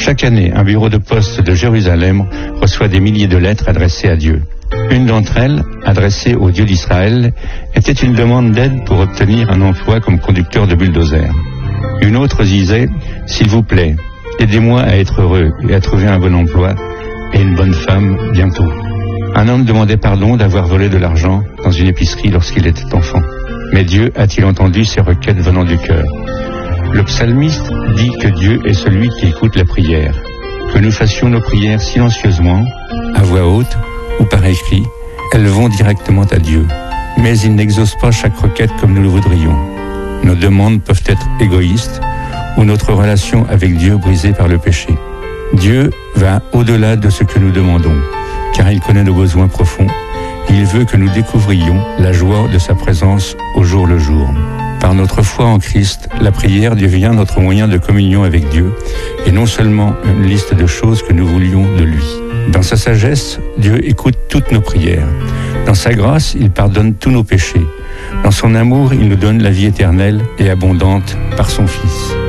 Chaque année, un bureau de poste de Jérusalem reçoit des milliers de lettres adressées à Dieu. Une d'entre elles, adressée au Dieu d'Israël, était une demande d'aide pour obtenir un emploi comme conducteur de bulldozer. Une autre disait « S'il vous plaît, aidez-moi à être heureux et à trouver un bon emploi et une bonne femme bientôt. » Un homme demandait pardon d'avoir volé de l'argent dans une épicerie lorsqu'il était enfant. Mais Dieu a-t-il entendu ces requêtes venant du cœur? Le psalmiste dit que Dieu est celui qui écoute la prière, que nous fassions nos prières silencieusement, à voix haute ou par écrit, elles vont directement à Dieu. Mais il n'exauce pas chaque requête comme nous le voudrions. Nos demandes peuvent être égoïstes ou notre relation avec Dieu brisée par le péché. Dieu va au-delà de ce que nous demandons, car il connaît nos besoins profonds. Il veut que nous découvrions la joie de sa présence au jour le jour. Par notre foi en Christ, la prière devient notre moyen de communion avec Dieu et non seulement une liste de choses que nous voulions de lui. Dans sa sagesse, Dieu écoute toutes nos prières. Dans sa grâce, il pardonne tous nos péchés. Dans son amour, il nous donne la vie éternelle et abondante par son Fils.